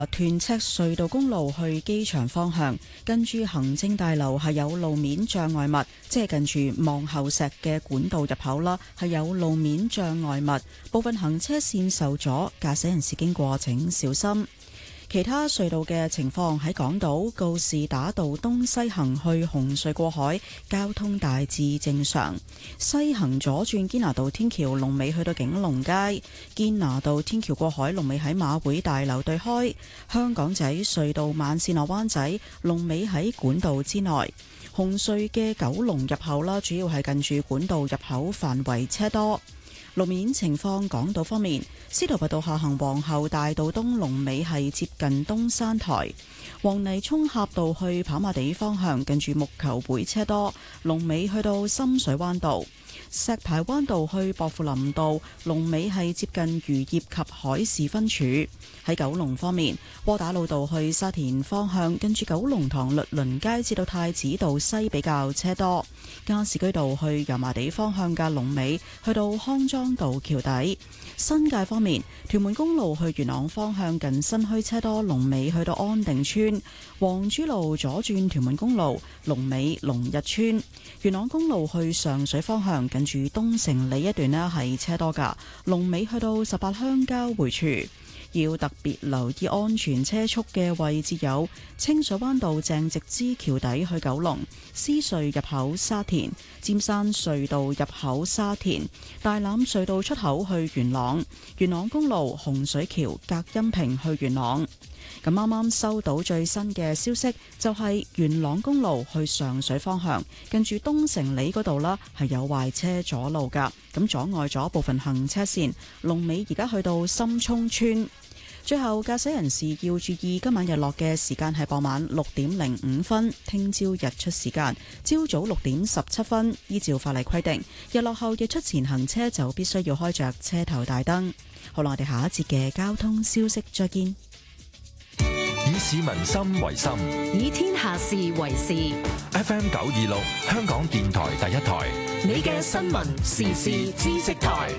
屯赤隧道公路去機場方向，近住行政大樓係有路面障礙物，即係近住望后石嘅管道入口啦，係有路面障礙物，部分行車線受阻，駕駛人士經過請小心。其他隧道嘅情況喺港島告士打道東西行去紅隧過海，交通大致正常。西行左轉堅拿道天橋龍尾去到景隆街，堅拿道天橋過海龍尾喺馬會大樓對開。香港仔隧道慢線落灣仔龍尾喺管道之內。紅隧嘅九龍入口啦，主要係近住管道入口範圍車多。路面情況，港島方面，司徒拔道下行皇后大道東龍尾係接近東山台，黃泥涌峽道去跑馬地方向近住木球會車多，龍尾去到深水灣道。石排灣道去薄扶林道龍尾係接近漁業及海事分署。喺九龍方面，窩打老道去沙田方向近住九龍塘律倫街至到太子道西比較車多。加士居道去油麻地方向嘅龍尾去到康莊道橋底。新界方面，屯門公路去元朗方向近新墟車多，龍尾去到安定村。黃珠路左轉屯門公路龍尾龍日村。元朗公路去上水方向近住東城里一段呢係車多噶，龍尾去到18鄉交匯處。要特別留意安全車速嘅位置有清水灣道鄭直支橋底去九龍、獅隧入口沙田、尖山隧道入口沙田、大欖隧道出口去元朗、元朗公路洪水橋隔音屏去元朗。咁啱啱收到最新嘅消息，就係元朗公路去上水方向，近住東城里嗰度啦，係有壞車阻路噶，咁阻礙咗部分行車線。龍尾而家去到深涌村。最後，駕駛人士要注意，今晚日落嘅時間係傍晚6:05分，聽朝日出時間朝早6:17。依照法例規定，日落後日出前行車就必須要開着車頭大燈。好啦，我哋下一節嘅交通消息再見。 以市民心為心， 以天下事為事。 FM 926，香港電台第一台， 你嘅新聞時事知識台，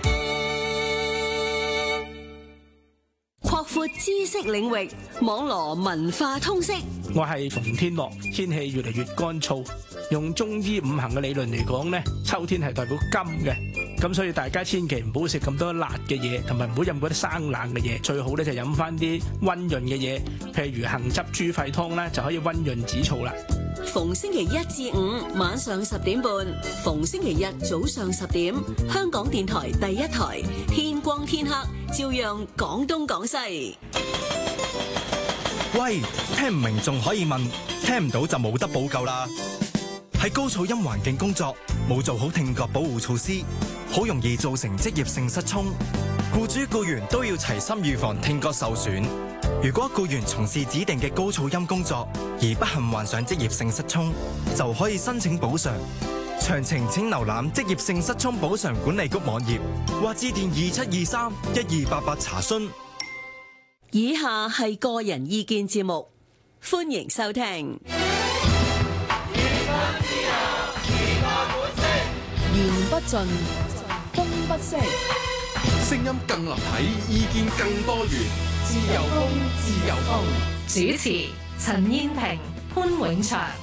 擴闊知識領域，網羅文化通識。 我係馮天樂。天氣越嚟越乾燥，用中醫五行嘅理論嚟講呢，秋天係代表金嘅，咁所以大家千祈唔好食咁多辣嘅嘢，同埋唔好飲嗰啲生冷嘅嘢，最好咧就飲翻啲溫潤嘅嘢，譬如杏汁豬肺湯啦，就可以溫潤止燥啦。 逢星期一至五晚上10點半，逢星期日早上10點，香港電台第一台，天光天黑照樣講東講西。 喂，聽唔明仲可以問，聽唔到就冇得補救啦。喺高噪音環境工作，冇做好聽覺保護措施，好容易造成職業性失聰。僱主僱員都要齊心預防聽覺受損。如果僱員從事指定嘅高噪音工作而不幸患上職業性失聰，就可以申請補償。詳情請瀏覽職業性失聰補償管理局網頁或致電2723-1288查詢。 以下係個人意見節目，歡迎收聽。 言不盡，風不息， 聲音更立體，意見更多元。自由風，自由風。 主持：陳燕萍、潘永祥。